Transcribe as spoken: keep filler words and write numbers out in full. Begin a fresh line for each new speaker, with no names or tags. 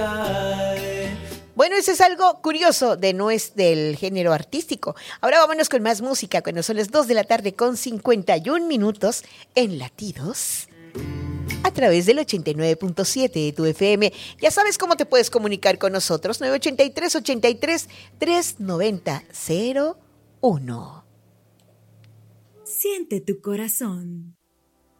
Bueno, eso es algo curioso de no es del género artístico. Ahora vámonos con más música cuando son las dos de la tarde con cincuenta y un minutos en Latidos a través del ochenta y nueve punto siete de tu F M. Ya sabes cómo te puedes comunicar con nosotros. nueve ocho tres, ocho tres, tres nueve cero cero uno.
Siente tu corazón.